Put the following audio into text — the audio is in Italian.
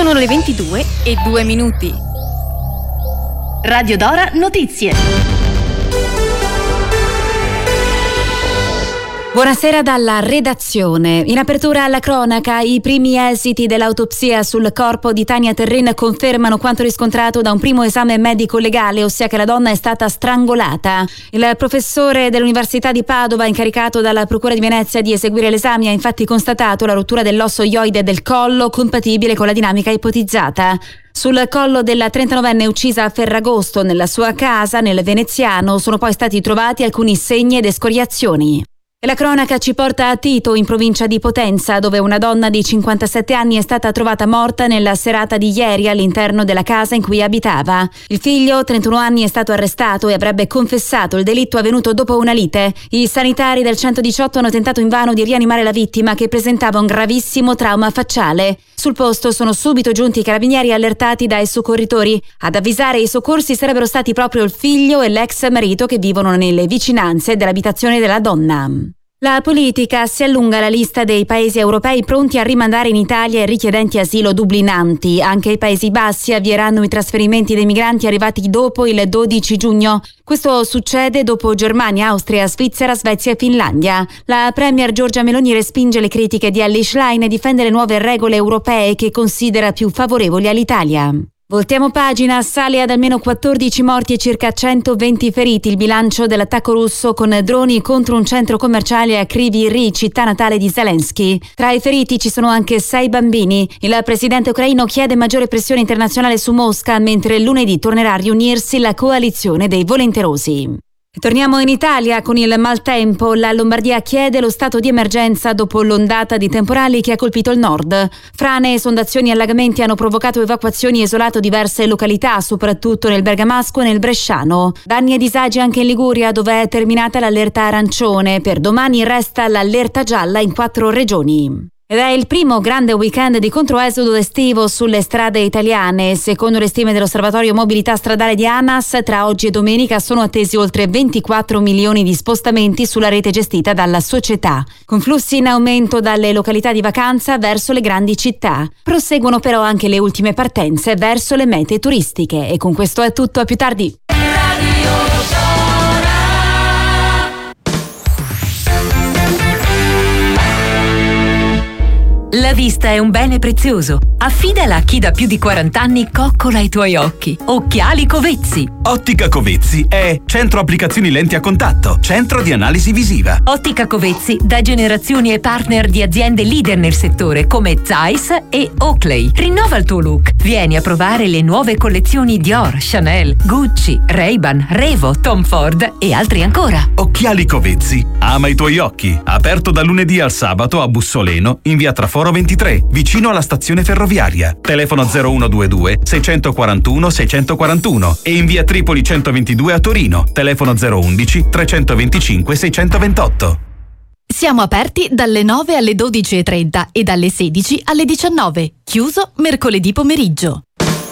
Sono le 22:02. Radio Dora Notizie. Buonasera dalla redazione. In apertura alla cronaca, i primi esiti dell'autopsia sul corpo di Tania Terrin confermano quanto riscontrato da un primo esame medico-legale, ossia che la donna è stata strangolata. Il professore dell'Università di Padova, incaricato dalla Procura di Venezia di eseguire l'esame, ha infatti constatato la rottura dell'osso ioide del collo, compatibile con la dinamica ipotizzata. Sul collo della 39enne uccisa a Ferragosto nella sua casa nel Veneziano sono poi stati trovati alcuni segni ed escoriazioni. E la cronaca ci porta a Tito, in provincia di Potenza, dove una donna di 57 anni è stata trovata morta nella serata di ieri all'interno della casa in cui abitava. Il figlio, 31 anni, è stato arrestato e avrebbe confessato il delitto avvenuto dopo una lite. I sanitari del 118 hanno tentato invano di rianimare la vittima, che presentava un gravissimo trauma facciale. Sul posto sono subito giunti i carabinieri allertati dai soccorritori. Ad avvisare i soccorsi sarebbero stati proprio il figlio e l'ex marito, che vivono nelle vicinanze dell'abitazione della donna. La politica si allunga la lista dei paesi europei pronti a rimandare in Italia i richiedenti asilo dublinanti. Anche i Paesi Bassi avvieranno i trasferimenti dei migranti arrivati dopo il 12 giugno. Questo succede dopo Germania, Austria, Svizzera, Svezia e Finlandia. La premier Giorgia Meloni respinge le critiche di Elly Schlein e difende le nuove regole europee che considera più favorevoli all'Italia. Voltiamo pagina, sale ad almeno 14 morti e circa 120 feriti il bilancio dell'attacco russo con droni contro un centro commerciale a Kryvyi Rih, città natale di Zelensky. Tra i feriti ci sono anche 6 bambini. Il presidente ucraino chiede maggiore pressione internazionale su Mosca, mentre lunedì tornerà a riunirsi la coalizione dei volenterosi. Torniamo in Italia con il maltempo. La Lombardia chiede lo stato di emergenza dopo l'ondata di temporali che ha colpito il nord. Frane, esondazioni e allagamenti hanno provocato evacuazioni e isolato diverse località, soprattutto nel bergamasco e nel bresciano. Danni e disagi anche in Liguria, dove è terminata l'allerta arancione. Per domani resta l'allerta gialla in 4 regioni. Ed è il primo grande weekend di controesodo estivo sulle strade italiane. Secondo le stime dell'Osservatorio Mobilità Stradale di ANAS, tra oggi e domenica sono attesi oltre 24 milioni di spostamenti sulla rete gestita dalla società, con flussi in aumento dalle località di vacanza verso le grandi città. Proseguono però anche le ultime partenze verso le mete turistiche. E con questo è tutto, a più tardi. La vista è un bene prezioso. Affidala a chi da più di 40 anni coccola i tuoi occhi. Occhiali Covezzi. Ottica Covezzi è centro applicazioni lenti a contatto, centro di analisi visiva. Ottica Covezzi da generazioni e partner di aziende leader nel settore come Zeiss e Oakley. Rinnova il tuo look. Vieni a provare le nuove collezioni Dior, Chanel, Gucci, Ray-Ban, Revo, Tom Ford e altri ancora. Occhiali Covezzi. Ama i tuoi occhi. Aperto da lunedì al sabato a Bussoleno, in via Traforo 23, vicino alla stazione ferroviaria. Telefono 0122 641 641 e in via Tripoli 122 a Torino. Telefono 011 325 628. Siamo aperti dalle 9 alle 12:30 e dalle 16 alle 19. Chiuso mercoledì pomeriggio.